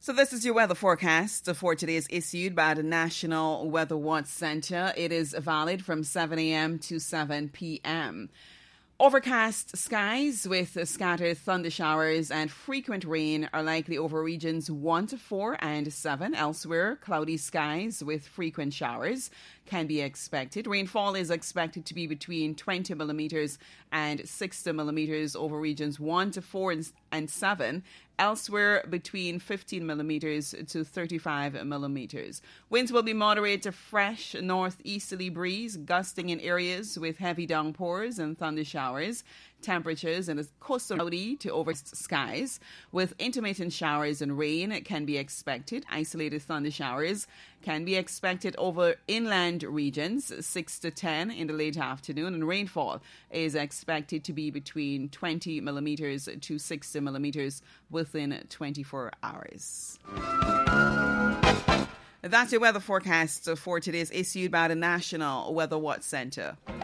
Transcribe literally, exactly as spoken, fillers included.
So this is your weather forecast for today is issued by the National Weather Watch Center. It is valid from seven a.m. to seven p.m. Overcast skies with scattered thunder showers and frequent rain are likely over regions one to four and seven. Elsewhere, cloudy skies with frequent showers can be expected. Rainfall is expected to be between twenty millimeters and sixty millimeters over regions one to four and seven. Elsewhere, between fifteen millimeters to thirty-five millimeters. Winds will be moderate to fresh northeasterly breeze, gusting in areas with heavy downpours and thunder showers. Temperatures in the coastal cloudy to overcast skies with intermittent showers and rain can be expected. Isolated thunder showers can be expected over inland regions, six to ten in the late afternoon, and rainfall is expected to be between twenty millimeters to sixty millimeters within twenty-four hours. That's your weather forecast for today, is issued by the National Weather Watch Center.